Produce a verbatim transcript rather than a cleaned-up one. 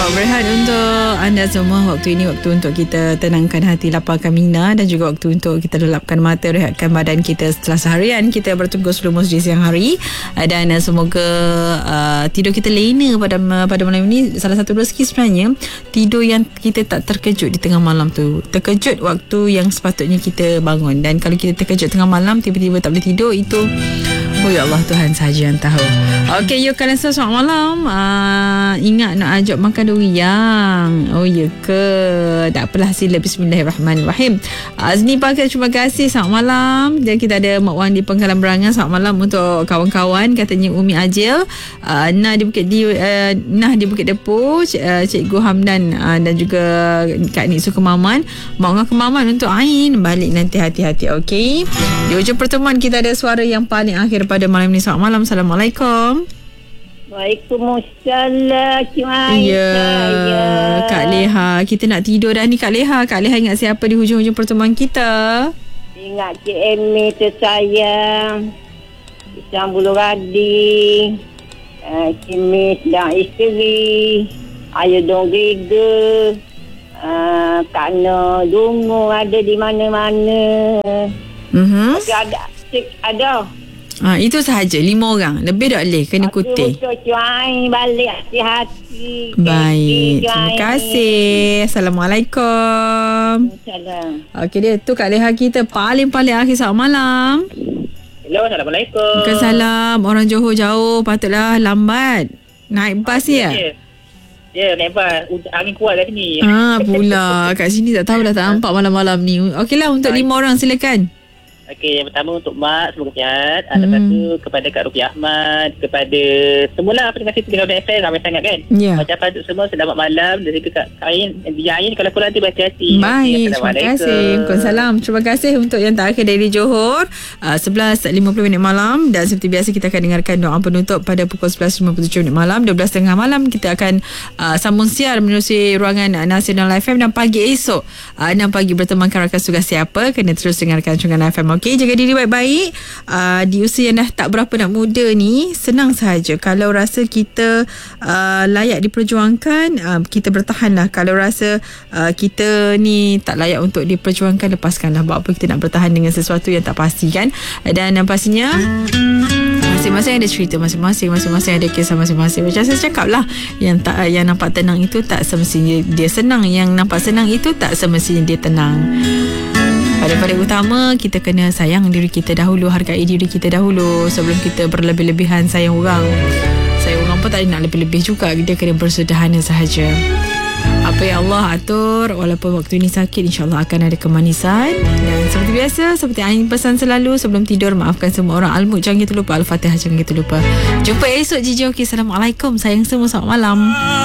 berehat untuk anda semua. Waktu ini waktu untuk kita tenangkan hati, lapangkan minda, dan juga waktu untuk kita lelapkan mata, rehatkan badan kita setelah seharian kita bertugas lumus di siang hari. Dan uh, semoga uh, tidur kita lena pada pada malam ini. Salah satu rezeki sebenarnya tidur yang kita tak terkejut di tengah malam tu. Terkejut waktu yang sepatutnya kita bangun. Dan kalau kita terkejut tengah malam, tiba-tiba tak boleh tidur, itu oh ya Allah, Tuhan sahaja yang tahu. Okey, you kalian semua selamat malam. Uh, ingat nak ajak makan durian. Oh ya ke? Tak apalah, sila. Bismillahirrahmanirrahim. Azni Pakar, terima kasih. Selamat malam. Dan kita ada Mak Wan di Pengkalan Berangan. Selamat malam untuk kawan-kawan. Katanya Umi Ajil. Uh, nah di Bukit di uh, Nah di Bukit Depu. Uh, Cikgu Hamdan uh, dan juga Kak Nik Sukamaman. Mak Wan Kemaman untuk Ain. Balik nanti, hati-hati. Okey. Di hujung pertemuan kita ada suara yang paling akhir pada malam ni. Selamat malam. Assalamualaikum. Waalaikumsalam. Ya, Kak Leha. Kita nak tidur dah ni, Kak Leha. Kak Leha ingat siapa di hujung-hujung pertemuan kita? Ingat Cik Emi tersayang, Isam Bulu Rading, uh, Cimis dan isteri, Ayu Dong Riga, uh, Kak No Dungu ada di mana-mana. Mm-hmm. Okay, ada, ada. Ha, itu sahaja, lima orang. Lebih tak boleh, kena kutip. Cuai balik hati-hati. Baik, terima kasih. Assalamualaikum. Salam. Okey, dia tu Kak Leha kita paling-paling akhir. Selamat malam. Hello, Assalamualaikum. Waalaikumsalam. Orang Johor jauh, patutlah lambat. Naik bas ya? Ya, yeah, naik bas. Angin kuat kat sini. Ha, pula. Kat sini tak tahulah, tak nampak malam-malam ni. Okeylah, untuk lima orang, silakan. Okey, yang pertama untuk Mak, semoga sihat. Hmm. Lepas tu kepada Kak Rupi Ahmad, kepada semualah terima kasih tinggal F M, ramai sangat kan. Ya. Macam untuk semua, selamat malam. Dan juga Kak Ain, dia Ain kalau kurang tu berhati-hati. Baik, terima kasih. Waalaikumsalam. Terima kasih untuk yang terakhir dari Johor. uh, sebelas lima puluh minit malam. Dan seperti biasa kita akan dengarkan doa penutup pada pukul sebelas lima puluh tujuh minit malam. dua belas tiga puluh malam kita akan uh, sambung siar menerusi ruangan uh, Nasional F M. Dan pagi esok uh, enam pagi bertemankan rakan tugas siapa, kena terus dengarkan Cungan F M. Okey, jaga diri baik-baik. Uh, di usia yang dah tak berapa nak muda ni, senang sahaja. Kalau rasa kita uh, layak diperjuangkan, uh, kita bertahanlah. Kalau rasa uh, kita ni tak layak untuk diperjuangkan, lepaskanlah. Buat apa kita nak bertahan dengan sesuatu yang tak pasti kan. Dan uh, pastinya masing-masing ada cerita masing-masing, masing-masing ada kisah masing-masing. Macam saya cakap lah, yang tak yang nampak tenang itu tak semestinya dia senang, yang nampak senang itu tak semestinya dia tenang. Pada-pada utama, kita kena sayang diri kita dahulu, hargai diri kita dahulu sebelum kita berlebih-lebihan sayang orang. Sayang orang pun tak ada nak lebih-lebih juga, dia kena bersederhana sahaja. Apa yang Allah atur, walaupun waktu ini sakit, insyaAllah akan ada kemanisan. Dan seperti biasa, seperti Ain pesan selalu, sebelum tidur maafkan semua orang. Al-Mulk jangan kita lupa, Al-Fatihah jangan kita lupa. Jumpa esok J J O K. Assalamualaikum. Sayang semua, selamat malam.